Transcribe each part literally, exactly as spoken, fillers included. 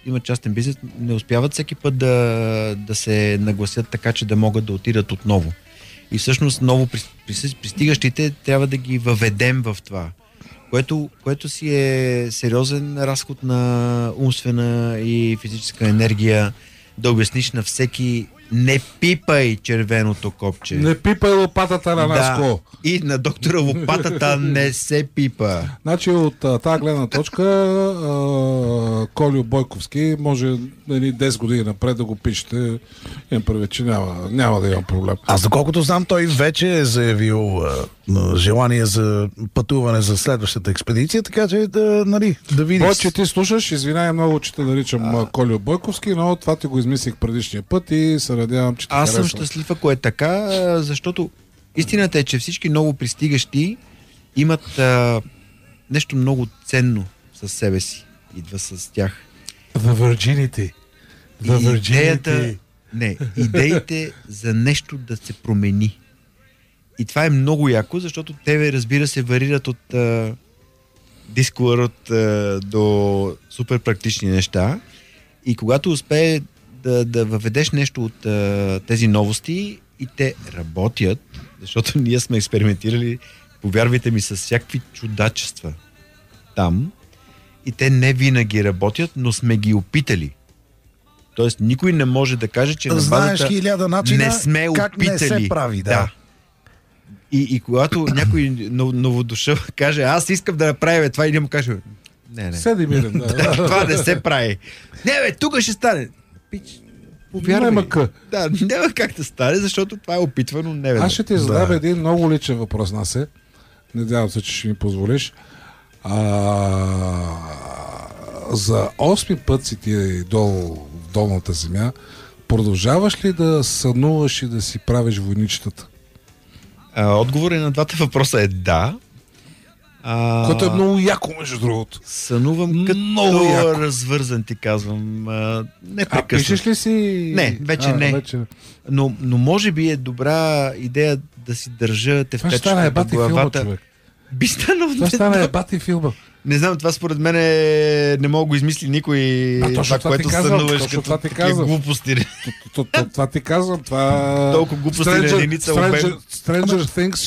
имат частен бизнес, не успяват всеки път да, да се нагласят така, че да могат да отидат отново. И всъщност ново пристигащите трябва да ги въведем в това, което, което си е сериозен разход на умствена и физическа енергия, да обясниш на всеки: не пипай червеното копче. Не пипай лопатата на Наско. Да. И на доктора лопатата не се пипа. Значи от тази гледна точка а, Колю Бойковски може нали, десет години напред да го пишете. Имам предвид, че няма, няма да имам проблем. Аз доколкото знам, той вече е заявил а, желание за пътуване за следващата експедиция, така че да, нали, да видиш. Бойче, ти слушаш, извинявай много, че те наричам а... Колю Бойковски, но това ти го измислих предишния път и се надявам, че ти Аз харесва. съм щастлив, ако е така, защото истината е, че всички ново пристигащи имат а, нещо много ценно със себе си. Идва с тях. The virginity. The virginity. Идеята, не, идеите за нещо да се промени. И това е много яко, защото те, разбира се, варират от а, дисколърът а, до супер практични неща. И когато успее да, да въведеш нещо от а, тези новости и те работят, защото ние сме експериментирали, повярвайте ми, с всякакви чудачества там, и те не винаги работят, но сме ги опитали. Тоест никой не може да каже, че на базата не сме как опитали. Не се прави, да. да. И, и когато някой новодушъл каже: аз искам да направя това, и не му каже: не, не. Седи мирен, да. Това не се прави. Не, бе, тук ще стане. Пич, повярвай. Няма къ. Да, няма как да стане, защото това е опитвано неведнъж. Аз ще ти задам да. един много личен въпрос, Насе. Надявам се, че ще ми позволиш. А, за осми път си ти долу в долната земя. Продължаваш ли да сънуваш и да си правиш войничетата? А, отговорът на двата въпроса е да. А, Което е много яко, между другото. Сънувам като много яко. Развързан, ти казвам. А, не а прекъснат. пишеш ли си? Не, вече а, не. Вече... Но, но може би е добра идея да си държа тефтечката по главата. Филма, Би станал. Това стана ебати филма. Не знам, това според мен е... не мога да го измисли никой. А, точно това, това което ти казвам, сънуваш точно като това ти такива казвам. глупости. Това ти казвам. Това... Толкова глупости на единица обем. Stranger Things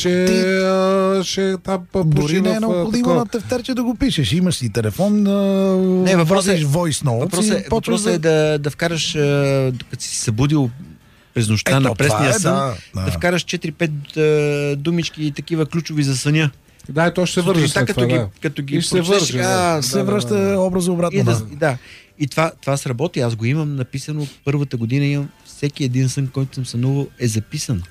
ще ще там дори не е необходимо на тефтерче да го пишеш. Имаш си телефон, не, въпросът е voice notes. Въпросът е, въпрос е да, да вкараш, като си събудил през нощта Ето, на пресния е, сън, да, да. да вкараш четири-пет uh, думички и такива ключови за съня. Да, и то ще се върже след като това, ги, да. като ги се върже, да. се връща да, да. образа обратно. И, да, да. да. и това, това сработи. Аз го имам написано първата година. Имам всеки един сън, който съм сънувал, е записан.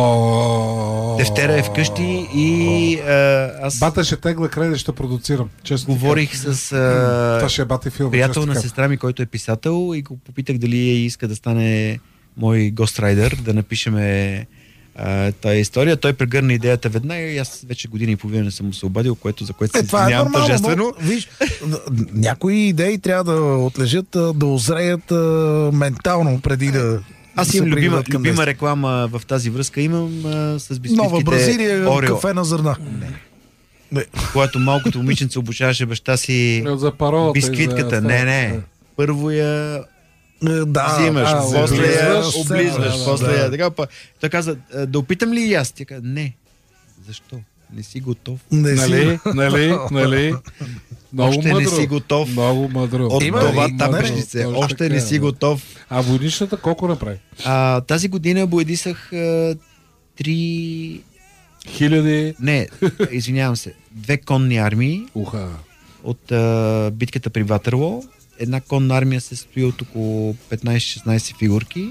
Охо! Тефтера е вкъщи и а, аз... Бата ще тегла кредит, ще продуцирам. Честно говорих с а, ще е бати филм, приятел на сестра ми, който е писател, и го попитах дали иска да стане мой гострайдер, да напишеме а, тая история. Той прегърна идеята веднага и аз вече година и половина не съм му се обадил, което, за което е, се извинявам е тържествено. Но, виж, някои идеи трябва да отлежат, да озреят а, ментално преди да... Аз имам любима, любима реклама в тази връзка. Имам а, с бисквитките Нова Бразилия, Орео. кафе на зърна. Не. Не. Когато малкото момиченце обучаваше баща си за паролата, бисквитката. За... Не, не. Първо я да, взимаш, а, после я облизваш, облизваш, да, после да. я. Така, той каза: да опитам ли и аз? Тя каза: не. Защо? Не си готов. Не нали, си. нали, нали. Много още мъдро. не си готов. Много мъдро. От Има това ли? тапешнице. Точно Още така, не си да. готов. А войничната колко направи? А, тази година боядисах а, три... Хиляди... Не, извинявам се. Две конни армии. Уха. От а, битката при Ватерлоо. Една конна армия се стои от около петнайсет-шестнайсет фигурки.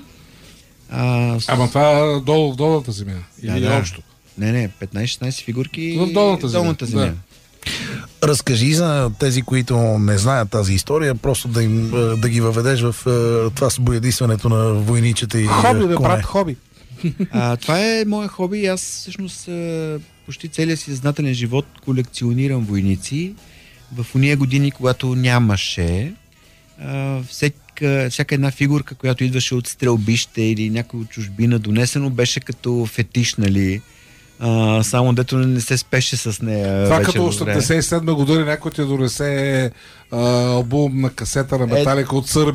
А, с... Ама това долу в долната земя? Или да, да. общо? Не, не, петнайсет-шестнайсет фигурки в долната земя. Долната земя. Да. Разкажи за тези, които не знаят тази история, просто да, им, да ги въведеш в това с боядисването на войничета и хоби, бе, коне. брат, хоби. А, това е моя хоби и аз всъщност почти целия си съзнателен живот колекционирам войници. В уния години, когато нямаше, а, всека, всяка една фигурка, която идваше от стрелбище или някой от чужбина донесено, беше като фетиш, нали? А, само дето не се спеше с нея. Това вече като добре. осемдесет и седма година някой ти донесе а, албум на касета на Металика е... от Сърбия.